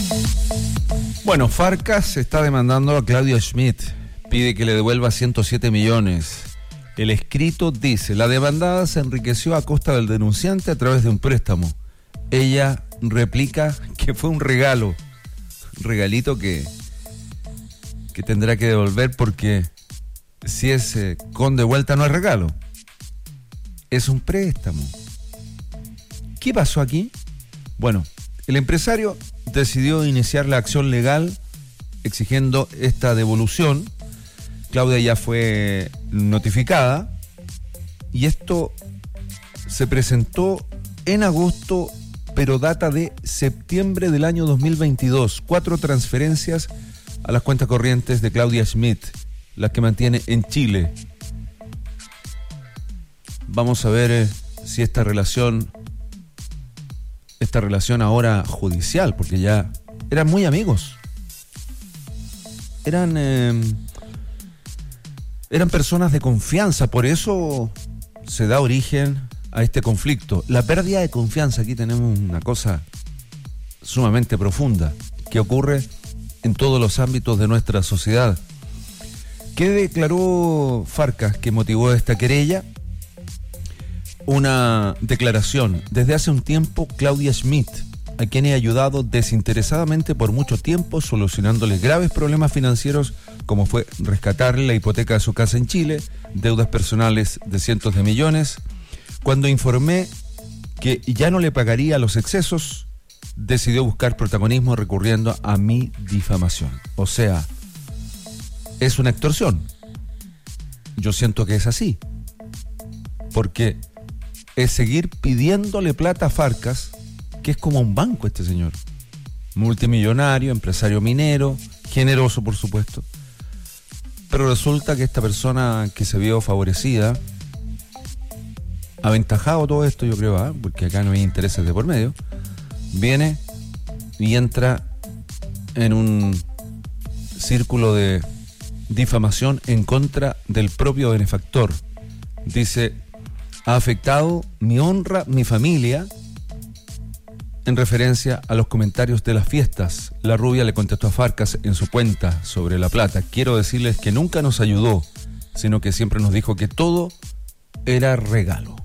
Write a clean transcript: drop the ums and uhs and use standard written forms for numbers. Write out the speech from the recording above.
Bueno, Farcas está demandando a Claudia Schmidt. Pide que le devuelva 107 millones. El escrito dice: la demandada se enriqueció a costa del denunciante a través de un préstamo. Ella replica que fue un regalo. Un regalito que tendrá que devolver porque si es con de vuelta no es regalo. Es un préstamo. ¿Qué pasó aquí? Bueno, el empresario decidió iniciar la acción legal exigiendo esta devolución. Claudia ya fue notificada y esto se presentó en agosto, pero data de septiembre del año 2022. 4 transferencias a las cuentas corrientes de Claudia Schmidt, las que mantiene en Chile. Vamos a ver si esta relación ahora judicial, porque ya eran muy amigos. Eran personas de confianza, por eso se da origen a este conflicto. La pérdida de confianza, aquí tenemos una cosa sumamente profunda que ocurre en todos los ámbitos de nuestra sociedad. ¿Qué declaró Farcas que motivó esta querella? Una declaración. Desde hace un tiempo, Claudia Schmidt, a quien he ayudado desinteresadamente por mucho tiempo, solucionándole graves problemas financieros, como fue rescatarle la hipoteca de su casa en Chile, deudas personales de cientos de millones. Cuando informé que ya no le pagaría los excesos, decidió buscar protagonismo recurriendo a mi difamación. O sea, es una extorsión. Yo siento que es así. Porque es seguir pidiéndole plata a Farcas, que es como un banco este señor. Multimillonario, empresario minero, generoso por supuesto. Pero resulta que esta persona que se vio favorecida, aventajado todo esto, yo creo, porque acá no hay intereses de por medio, viene y entra en un círculo de difamación en contra del propio benefactor. Dice: ha afectado mi honra, mi familia, en referencia a los comentarios de las fiestas. La rubia le contestó a Farcas en su cuenta sobre la plata: quiero decirles que nunca nos ayudó, sino que siempre nos dijo que todo era regalo.